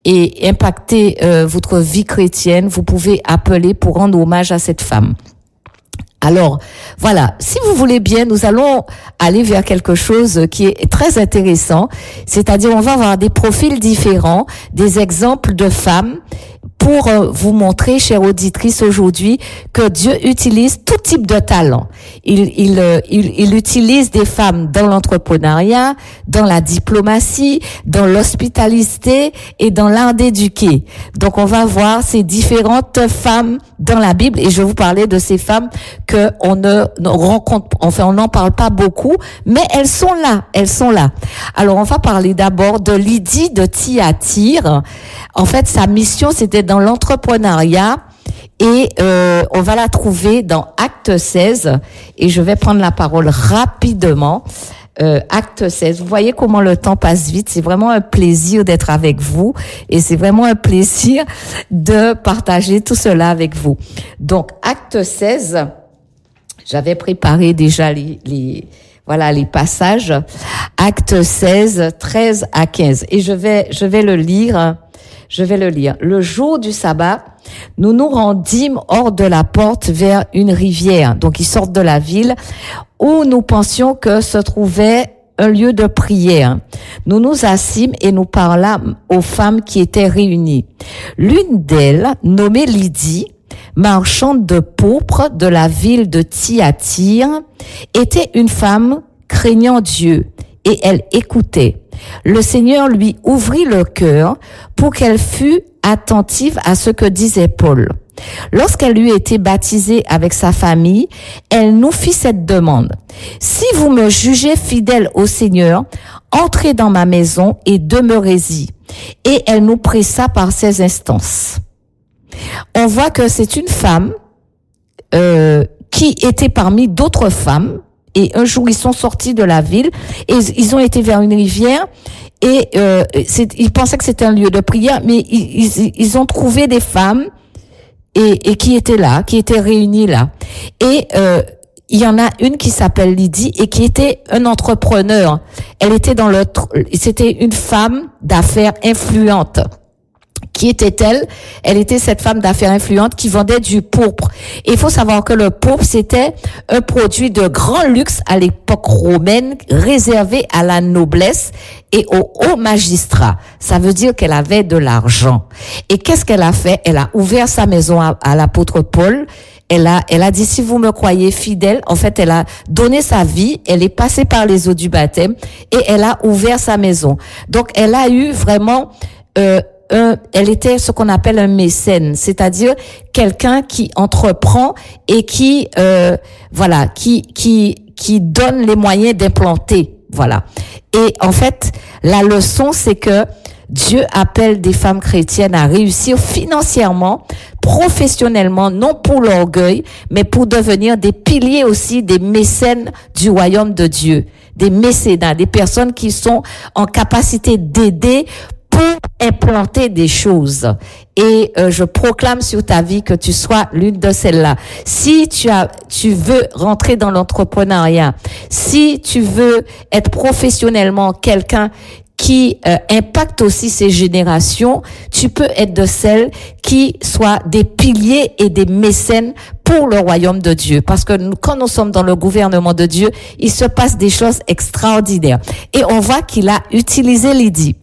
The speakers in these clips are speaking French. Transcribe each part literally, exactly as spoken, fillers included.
et impacter euh, votre vie chrétienne, vous pouvez appeler pour rendre hommage à cette femme. Alors, voilà, si vous voulez bien, nous allons aller vers quelque chose qui est très intéressant, c'est-à-dire on va avoir des profils différents, des exemples de femmes pour vous montrer, chère auditrice, aujourd'hui, que Dieu utilise tout type de talent. Il, il, il, il utilise des femmes dans l'entrepreneuriat, dans la diplomatie, dans l'hospitalité et dans l'art d'éduquer. Donc, on va voir ces différentes femmes dans la Bible, et je vais vous parler de ces femmes que on ne, ne rencontre, enfin, on n'en parle pas beaucoup, mais elles sont là, elles sont là. Alors, on va parler d'abord de Lydie de Thyatire. En fait, sa mission, c'était dans l'entrepreneuriat, et euh, on va la trouver dans Acte seize, et je vais prendre la parole rapidement. Euh, Acte seize, vous voyez comment le temps passe vite, c'est vraiment un plaisir d'être avec vous, et c'est vraiment un plaisir de partager tout cela avec vous. Donc, Acte seize, j'avais préparé déjà les... les Voilà les passages. Acte seize, treize à quinze. Et je vais, je vais le lire. Je vais le lire. Le jour du sabbat, nous nous rendîmes hors de la porte vers une rivière. Donc, ils sortent de la ville où nous pensions que se trouvait un lieu de prière. Nous nous assîmes et nous parlâmes aux femmes qui étaient réunies. L'une d'elles, nommée Lydie, marchande de pourpre de la ville de Thyatire, était une femme craignant Dieu, et elle écoutait. Le Seigneur lui ouvrit le cœur pour qu'elle fût attentive à ce que disait Paul. Lorsqu'elle eut été baptisée avec sa famille, elle nous fit cette demande. « Si vous me jugez fidèle au Seigneur, entrez dans ma maison et demeurez-y. » Et elle nous pressa par ses instances. On voit que c'est une femme euh, qui était parmi d'autres femmes, et un jour ils sont sortis de la ville et ils ont été vers une rivière, et euh, c'est, ils pensaient que c'était un lieu de prière, mais ils, ils, ils ont trouvé des femmes et, et qui étaient là, qui étaient réunies là. Et euh, il y en a une qui s'appelle Lydie et qui était un entrepreneur. Elle était dans le, c'était une femme d'affaires influente. Qui était-elle? Elle était cette femme d'affaires influente qui vendait du pourpre. Et il faut savoir que le pourpre, c'était un produit de grand luxe à l'époque romaine, réservé à la noblesse et aux hauts magistrats. Ça veut dire qu'elle avait de l'argent. Et qu'est-ce qu'elle a fait? Elle a ouvert sa maison à, à l'apôtre Paul. Elle a, elle a dit, si vous me croyez fidèle, en fait, elle a donné sa vie, elle est passée par les eaux du baptême et elle a ouvert sa maison. Donc, elle a eu vraiment... Euh, Un, elle était ce qu'on appelle un mécène, c'est-à-dire quelqu'un qui entreprend et qui, euh, voilà, qui qui qui donne les moyens d'implanter, voilà. Et en fait, la leçon, c'est que Dieu appelle des femmes chrétiennes à réussir financièrement, professionnellement, non pour l'orgueil, mais pour devenir des piliers aussi, des mécènes du royaume de Dieu, des mécénats, des personnes qui sont en capacité d'aider pour implanter des choses. Et euh, je proclame sur ta vie que tu sois l'une de celles-là. Si tu as, tu veux rentrer dans l'entrepreneuriat, si tu veux être professionnellement quelqu'un qui euh, impacte aussi ces générations, tu peux être de celles qui soient des piliers et des mécènes pour le royaume de Dieu. Parce que nous, quand nous sommes dans le gouvernement de Dieu, il se passe des choses extraordinaires. Et on voit qu'il a utilisé Lydie.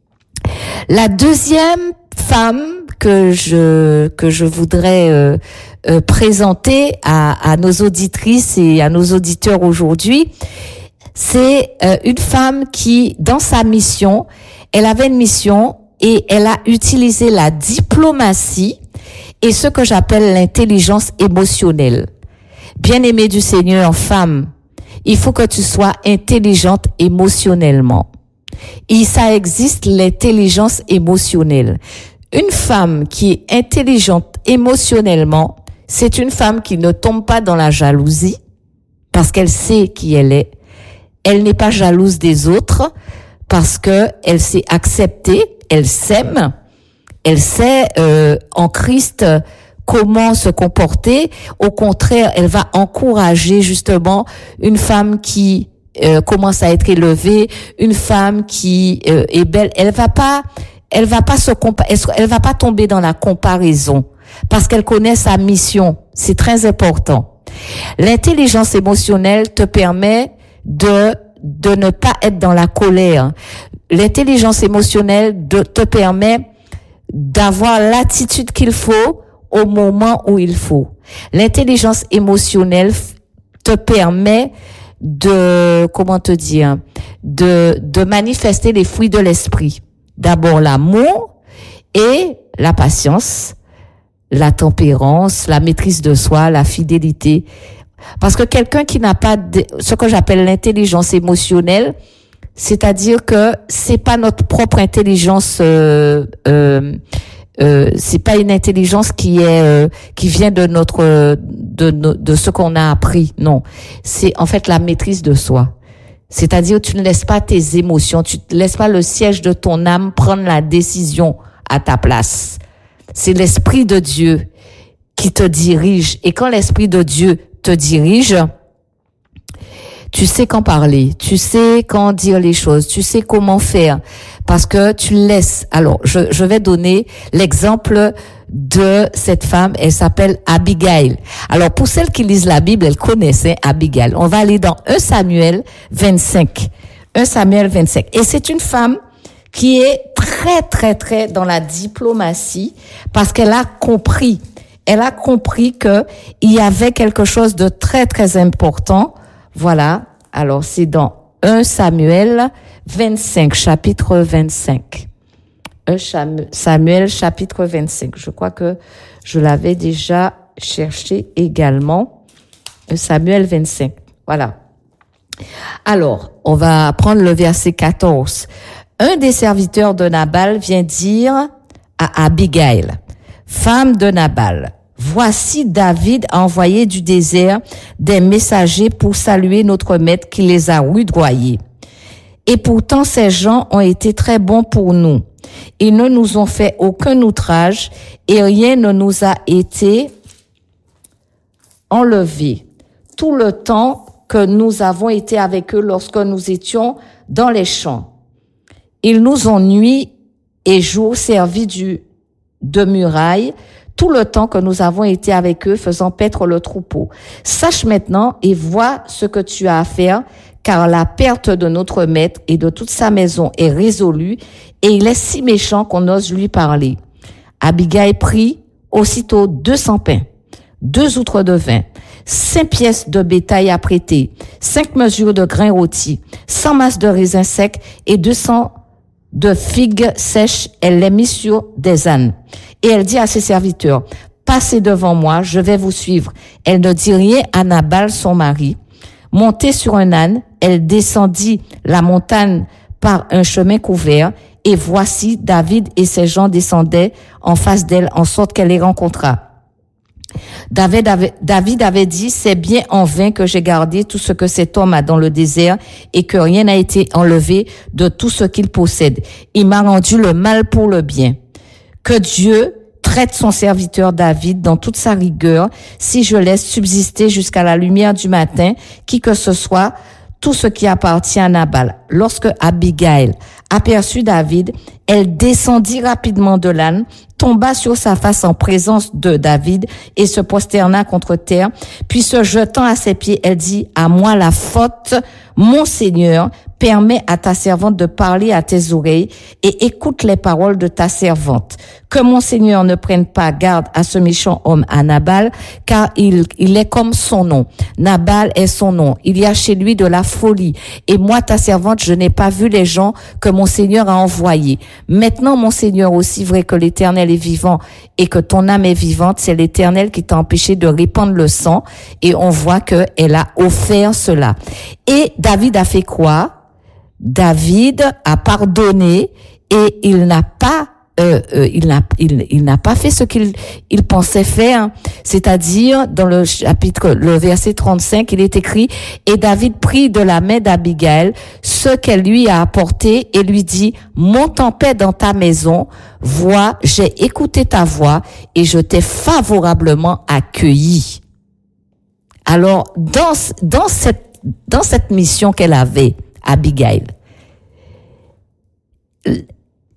La deuxième femme que je que je voudrais euh, euh, présenter à, à nos auditrices et à nos auditeurs aujourd'hui, c'est euh, une femme qui, dans sa mission, elle avait une mission et elle a utilisé la diplomatie et ce que j'appelle l'intelligence émotionnelle. Bien-aimée du Seigneur, femme, il faut que tu sois intelligente émotionnellement. Et ça existe, l'intelligence émotionnelle. Une femme qui est intelligente émotionnellement, c'est une femme qui ne tombe pas dans la jalousie parce qu'elle sait qui elle est. Elle n'est pas jalouse des autres parce que elle sait accepter, elle s'aime, elle sait euh, en Christ comment se comporter. Au contraire, elle va encourager justement une femme qui Euh, commence à être élevée, une femme qui euh, est belle, elle va pas elle va pas se compa- elle va pas tomber dans la comparaison parce qu'elle connaît sa mission. C'est très important. L'intelligence émotionnelle te permet de de ne pas être dans la colère. L'intelligence émotionnelle de, te permet d'avoir l'attitude qu'il faut au moment où il faut. L'intelligence émotionnelle te permet de, comment te dire, de, de manifester les fruits de l'esprit. D'abord l'amour et la patience, la tempérance, la maîtrise de soi, la fidélité. Parce que quelqu'un qui n'a pas de, ce que j'appelle l'intelligence émotionnelle, c'est-à-dire que c'est pas notre propre intelligence, euh, euh, euh, c'est pas une intelligence qui est euh, qui vient de notre de de ce qu'on a appris. Non, c'est en fait la maîtrise de soi. C'est-à-dire tu ne laisses pas tes émotions, tu ne laisses pas le siège de ton âme prendre la décision à ta place. C'est l'Esprit de Dieu qui te dirige. Et quand l'Esprit de Dieu te dirige, tu sais quand parler, tu sais quand dire les choses, tu sais comment faire, parce que tu laisses. Alors, je, je vais donner l'exemple de cette femme, elle s'appelle Abigail. Alors, pour celles qui lisent la Bible, elles connaissent hein, Abigail. On va aller dans un Samuel vingt-cinq. un Samuel vingt-cinq. Et c'est une femme qui est très, très, très dans la diplomatie, parce qu'elle a compris, elle a compris que il y avait quelque chose de très, très important. Voilà. Alors, c'est dans un Samuel vingt-cinq, chapitre vingt-cinq. un Samuel, chapitre vingt-cinq. Je crois que je l'avais déjà cherché également. un Samuel vingt-cinq. Voilà. Alors, on va prendre le verset quatorze. Un des serviteurs de Nabal vient dire à Abigail, femme de Nabal, voici David a envoyé du désert des messagers pour saluer notre maître qui les a rudoyés. Et pourtant ces gens ont été très bons pour nous. Ils ne nous ont fait aucun outrage et rien ne nous a été enlevé. Tout le temps que nous avons été avec eux lorsque nous étions dans les champs. Ils nous ont nuit et jour servi du, de muraille tout le temps que nous avons été avec eux faisant paître le troupeau. Sache maintenant et vois ce que tu as à faire, car la perte de notre maître et de toute sa maison est résolue et il est si méchant qu'on ose lui parler. Abigail prit aussitôt deux cents pains, deux outres de vin, cinq pièces de bétail à prêter, cinq mesures de grains rôtis, cent masses de raisins secs et deux cents de figues sèches. Elle les mit sur des ânes. Et elle dit à ses serviteurs, passez devant moi, je vais vous suivre. Elle ne dit rien à Nabal, son mari. Montée sur un âne, elle descendit la montagne par un chemin couvert, et voici David et ses gens descendaient en face d'elle, en sorte qu'elle les rencontra. David avait, David avait dit, c'est bien en vain que j'ai gardé tout ce que cet homme a dans le désert et que rien n'a été enlevé de tout ce qu'il possède. Il m'a rendu le mal pour le bien. Que Dieu traite son serviteur David dans toute sa rigueur si je laisse subsister jusqu'à la lumière du matin qui que ce soit tout ce qui appartient à Nabal. Lorsque Abigail aperçut David, elle descendit rapidement de l'âne, tomba sur sa face en présence de David et se prosterna contre terre. Puis se jetant à ses pieds, elle dit, à moi la faute, mon Seigneur, permets à ta servante de parler à tes oreilles et écoute les paroles de ta servante. Que mon Seigneur ne prenne pas garde à ce méchant homme, à Nabal, car il, il est comme son nom. Nabal est son nom. Il y a chez lui de la folie. Et moi, ta servante, je n'ai pas vu les gens que mon Seigneur a envoyés. Maintenant, mon Seigneur, aussi vrai que l'Éternel est vivant et que ton âme est vivante, c'est l'Éternel qui t'a empêché de répandre le sang. Et on voit qu'elle a offert cela. Et David a fait quoi? David a pardonné et il n'a pas euh, euh, il n'a il, il n'a pas fait ce qu'il il pensait faire, c'est-à-dire dans le chapitre le verset trente-cinq, il est écrit, et David prit de la main d'Abigail ce qu'elle lui a apporté et lui dit, monte en paix dans ta maison, vois, j'ai écouté ta voix et je t'ai favorablement accueilli. Alors dans dans cette dans cette mission qu'elle avait, Abigail,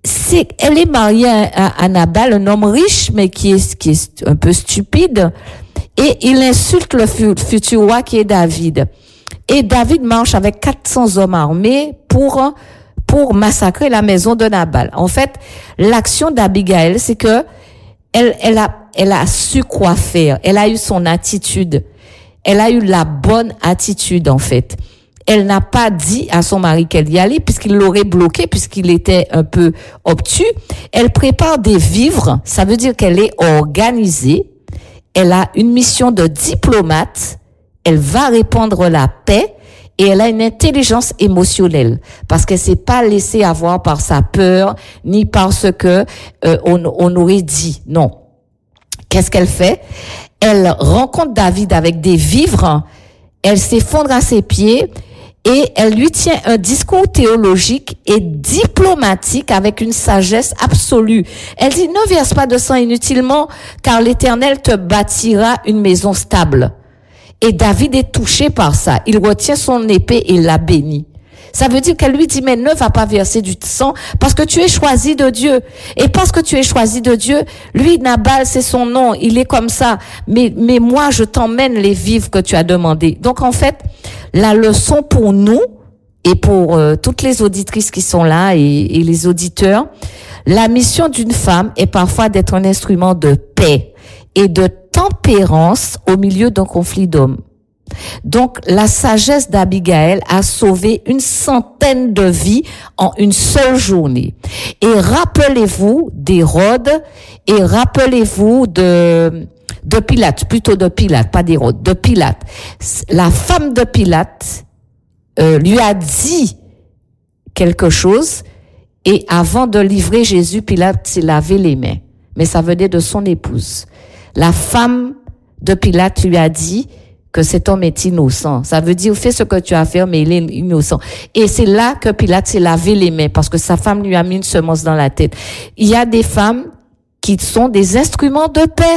c'est, elle est mariée à, à Nabal, un homme riche, mais qui est, qui est un peu stupide, et il insulte le futur roi qui est David. Et David marche avec quatre cents hommes armés pour, pour massacrer la maison de Nabal. En fait, l'action d'Abigail, c'est que elle, elle a, elle a su quoi faire. Elle a eu son attitude. Elle a eu la bonne attitude, en fait. Elle n'a pas dit à son mari qu'elle y allait puisqu'il l'aurait bloqué, puisqu'il était un peu obtus. Elle prépare des vivres. Ça veut dire qu'elle est organisée. Elle a une mission de diplomate. Elle va répandre la paix et elle a une intelligence émotionnelle parce qu'elle s'est pas laissée avoir par sa peur ni par ce que euh, on, on aurait dit. Non. Qu'est-ce qu'elle fait? Elle rencontre David avec des vivres. Elle s'effondre à ses pieds et elle lui tient un discours théologique et diplomatique avec une sagesse absolue. Elle dit, ne verse pas de sang inutilement, car l'Éternel te bâtira une maison stable. Et David est touché par ça. Il retient son épée et la bénit. Ça veut dire qu'elle lui dit, mais ne va pas verser du sang parce que tu es choisi de Dieu. Et parce que tu es choisi de Dieu, lui, Nabal, c'est son nom. Il est comme ça. Mais, mais moi, je t'emmène les vivres que tu as demandés. Donc, en fait, la leçon pour nous et pour euh, toutes les auditrices qui sont là et, et les auditeurs, la mission d'une femme est parfois d'être un instrument de paix et de tempérance au milieu d'un conflit d'hommes. Donc, la sagesse d'Abigail a sauvé une centaine de vies en une seule journée. Et rappelez-vous d'Hérode et rappelez-vous de, de Pilate, plutôt de Pilate, pas d'Hérode, de Pilate. La femme de Pilate euh, lui a dit quelque chose et avant de livrer Jésus, Pilate s'est lavé les mains. Mais ça venait de son épouse. La femme de Pilate lui a dit que cet homme est innocent. Ça veut dire, fais ce que tu as fait, mais il est innocent. Et c'est là que Pilate s'est lavé les mains, parce que sa femme lui a mis une semence dans la tête. Il y a des femmes qui sont des instruments de paix.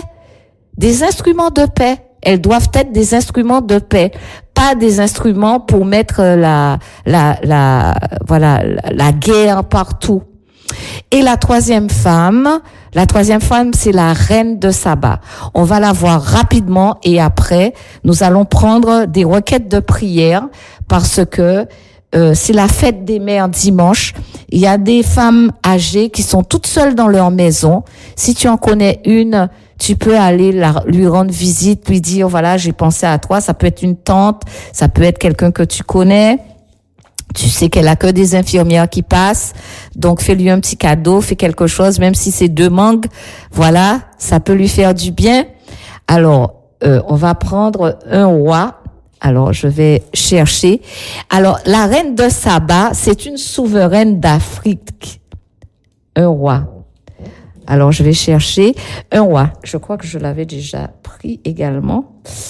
Des instruments de paix. Elles doivent être des instruments de paix. Pas des instruments pour mettre la, la, la, voilà, la, la guerre partout. Et la troisième femme, la troisième femme, c'est la reine de Saba. On va la voir rapidement et après, nous allons prendre des requêtes de prière parce que euh, c'est la fête des mères dimanche. Il y a des femmes âgées qui sont toutes seules dans leur maison. Si tu en connais une, tu peux aller la, lui rendre visite, lui dire, voilà, j'ai pensé à toi. Ça peut être une tante, ça peut être quelqu'un que tu connais. Tu sais qu'elle a que des infirmières qui passent, donc fais-lui un petit cadeau, fais quelque chose, même si c'est deux mangues, voilà, ça peut lui faire du bien. Alors, euh, on va prendre un roi. Alors, je vais chercher. Alors, la reine de Saba, c'est une souveraine d'Afrique. Un roi. Alors, je vais chercher un roi. Je crois que je l'avais déjà pris également.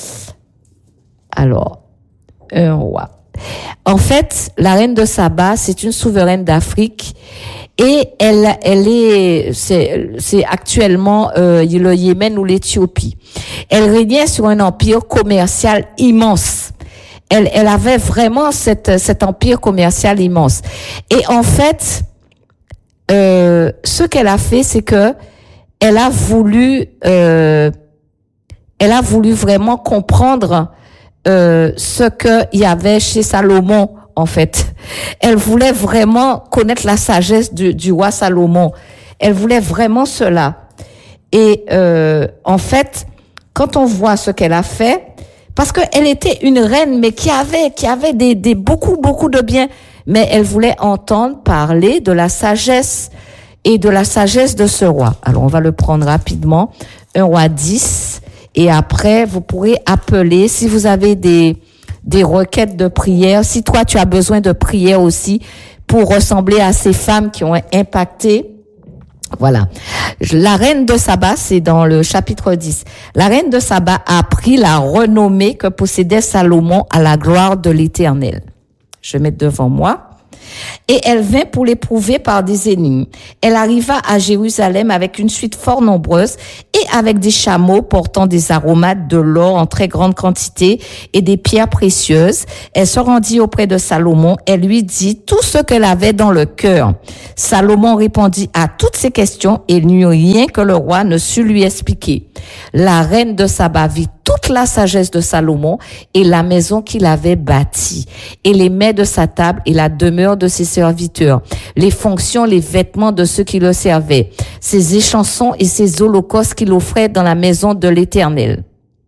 Alors, un roi. En fait, la reine de Saba, c'est une souveraine d'Afrique et elle, elle est, c'est, c'est actuellement euh, le Yémen ou l'Éthiopie. Elle régnait sur un empire commercial immense. Elle, elle avait vraiment cette, cet empire commercial immense. Et en fait, euh, ce qu'elle a fait, c'est que elle a voulu, euh, elle a voulu vraiment comprendre Euh, ce qu'il y avait chez Salomon, en fait. Elle voulait vraiment connaître la sagesse du, du roi Salomon. Elle voulait vraiment cela. Et euh, en fait, quand on voit ce qu'elle a fait, parce qu'elle était une reine, mais qui avait, qui avait des, des beaucoup, beaucoup de biens, mais elle voulait entendre parler de la sagesse et de la sagesse de ce roi. Alors, on va le prendre rapidement. Un roi dix. Et après, vous pourrez appeler si vous avez des des requêtes de prière. Si toi, tu as besoin de prière aussi pour ressembler à ces femmes qui ont impacté. Voilà. La reine de Saba, c'est dans le chapitre dix. La reine de Saba a pris la renommée que possédait Salomon à la gloire de l'Éternel. Je vais mettre devant moi. Et elle vint pour l'éprouver par des énigmes. Elle arriva à Jérusalem avec une suite fort nombreuse et avec des chameaux portant des aromates, de l'or en très grande quantité et des pierres précieuses. Elle se rendit auprès de Salomon. Elle lui dit tout ce qu'elle avait dans le cœur. Salomon répondit à toutes ces questions et il n'y eut rien que le roi ne sut lui expliquer. La reine de Saba vit toute la sagesse de Salomon et la maison qu'il avait bâtie, et les mets de sa table et la demeure de ses serviteurs, les fonctions, les vêtements de ceux qui le servaient, ses échansons et ses holocaustes qu'il offrait dans la maison de l'Éternel.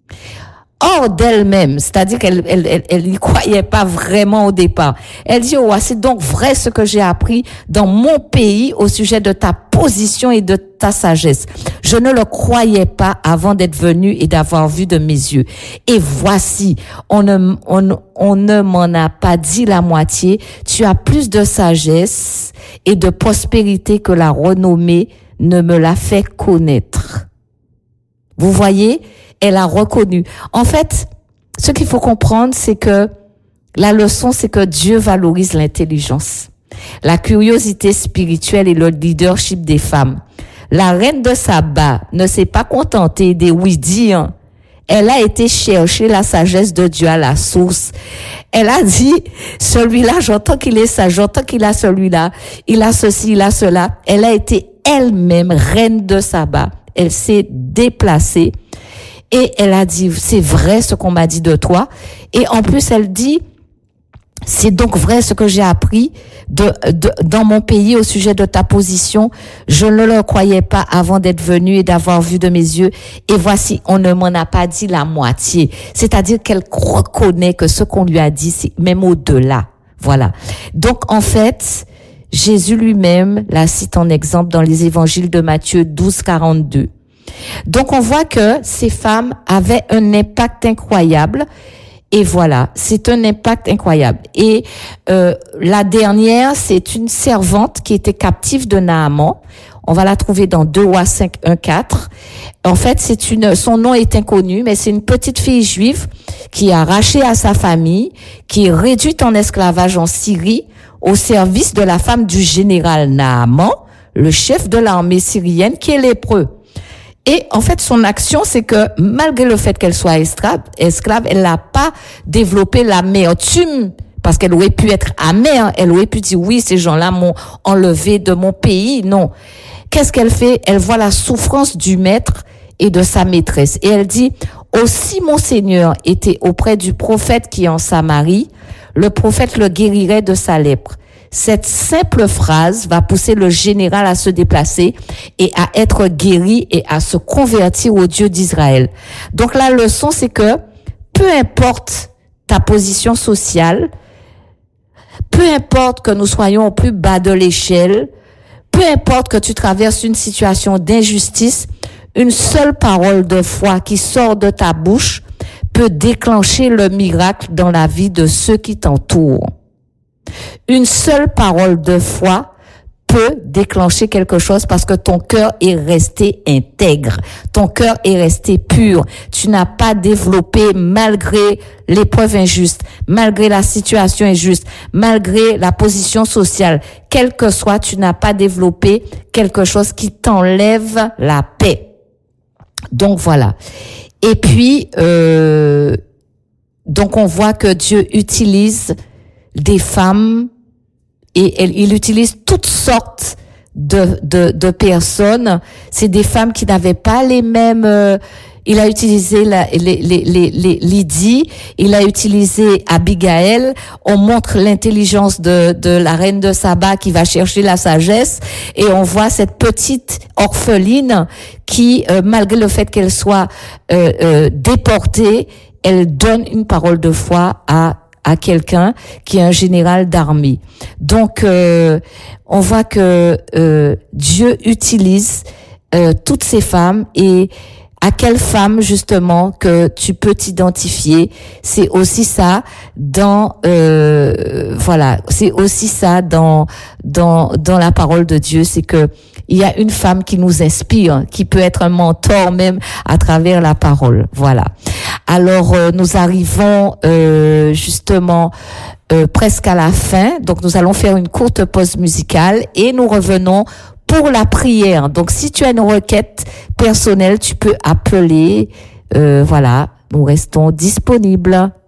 Hors d'elle-même, c'est-à-dire qu'elle elle, elle, elle n'y croyait pas vraiment au départ. Elle dit, oh, c'est donc vrai ce que j'ai appris dans mon pays au sujet de ta position et de ta sagesse. Je ne le croyais pas avant d'être venu et d'avoir vu de mes yeux. Et voici, on ne, on, on ne m'en a pas dit la moitié. Tu as plus de sagesse et de prospérité que la renommée ne me l'a fait connaître. Vous voyez? Elle a reconnu. En fait, ce qu'il faut comprendre, c'est que la leçon, c'est que Dieu valorise l'intelligence, la curiosité spirituelle et le leadership des femmes. La reine de Saba ne s'est pas contentée des oui-dire. Elle a été chercher la sagesse de Dieu à la source. Elle a dit, celui-là, j'entends qu'il est sage, j'entends qu'il a celui-là, il a ceci, il a cela. Elle a été elle-même reine de Saba. Elle s'est déplacée. Et elle a dit, c'est vrai ce qu'on m'a dit de toi. Et en plus, elle dit, c'est donc vrai ce que j'ai appris de, de, dans mon pays au sujet de ta position. Je ne le croyais pas avant d'être venue et d'avoir vu de mes yeux. Et voici, on ne m'en a pas dit la moitié. C'est-à-dire qu'elle reconnaît que ce qu'on lui a dit, c'est même au-delà. Voilà. Donc, en fait, Jésus lui-même la cite en exemple dans les évangiles de Matthieu douze, quarante-deux. Donc, on voit que ces femmes avaient un impact incroyable. Et voilà, c'est un impact incroyable. Et euh, la dernière, c'est une servante qui était captive de Naaman. On va la trouver dans deux Rois cinq, un, quatre. En fait, c'est une, son nom est inconnu, mais c'est une petite fille juive qui est arrachée à sa famille, qui est réduite en esclavage en Syrie, au service de la femme du général Naaman, le chef de l'armée syrienne, qui est lépreux. Et en fait, son action, c'est que malgré le fait qu'elle soit esclave, esclave, elle n'a pas développé l'amertume, parce qu'elle aurait pu être amère, elle aurait pu dire oui, ces gens-là m'ont enlevé de mon pays. Non. Qu'est-ce qu'elle fait? Elle voit la souffrance du maître et de sa maîtresse. Et elle dit, aussi mon Seigneur était auprès du prophète qui est en Samarie, le prophète le guérirait de sa lèpre. Cette simple phrase va pousser le général à se déplacer et à être guéri et à se convertir au Dieu d'Israël. Donc la leçon, c'est que peu importe ta position sociale, peu importe que nous soyons au plus bas de l'échelle, peu importe que tu traverses une situation d'injustice, une seule parole de foi qui sort de ta bouche peut déclencher le miracle dans la vie de ceux qui t'entourent. Une seule parole de foi peut déclencher quelque chose parce que ton cœur est resté intègre, ton cœur est resté pur. Tu n'as pas développé malgré l'épreuve injuste, malgré la situation injuste, malgré la position sociale, quel que soit, tu n'as pas développé quelque chose qui t'enlève la paix. Donc voilà. Et puis, euh, donc on voit que Dieu utilise des femmes et elle, il utilise toutes sortes de, de, de personnes. C'est des femmes qui n'avaient pas les mêmes, euh, il a utilisé la, les, les, les, les Lydie, il a utilisé Abigail. On montre l'intelligence de, de la reine de Saba qui va chercher la sagesse et on voit cette petite orpheline qui, euh, malgré le fait qu'elle soit euh, euh, déportée, elle donne une parole de foi à à quelqu'un qui est un général d'armée. Donc, euh, on voit que euh, Dieu utilise euh, toutes ces femmes et à quelle femme justement que tu peux t'identifier, c'est aussi ça dans euh, voilà, c'est aussi ça dans dans dans la parole de Dieu, c'est que il y a une femme qui nous inspire, qui peut être un mentor même à travers la parole. Voilà. Alors, euh, nous arrivons euh, justement euh, presque à la fin. Donc, nous allons faire une courte pause musicale et nous revenons pour la prière. Donc, si tu as une requête personnelle, tu peux appeler. Euh, voilà, nous restons disponibles.